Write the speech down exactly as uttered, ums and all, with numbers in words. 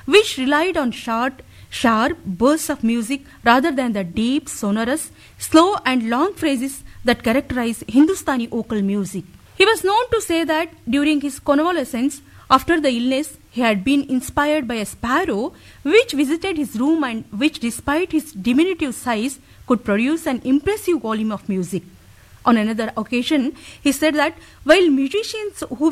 which relied on short, sharp bursts of music rather than the deep, sonorous, slow and long phrases that characterize Hindustani vocal music. He was known to say that during his convalescence, after the illness, he had been inspired by a sparrow which visited his room and which, despite his diminutive size, could produce an impressive volume of music. On another occasion, he said that while musicians who